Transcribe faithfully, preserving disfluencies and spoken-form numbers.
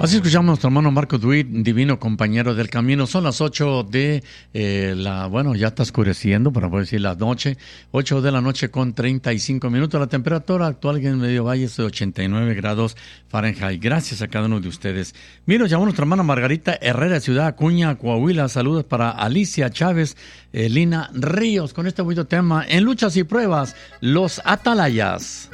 Así escuchamos a nuestro hermano Marco Duit, divino compañero del camino. Son las ocho de eh, la, bueno, ya está oscureciendo, para poder decir la noche, ocho de la noche con treinta y cinco minutos. La temperatura actual en Medio Valle es de ochenta y nueve grados Fahrenheit. Gracias a cada uno de ustedes. Mira, llamó nuestra hermana Margarita Herrera, Ciudad Acuña, Coahuila. Saludos para Alicia Chávez, eh, Lina Ríos, con este bonito tema, en luchas y pruebas, los atalayas.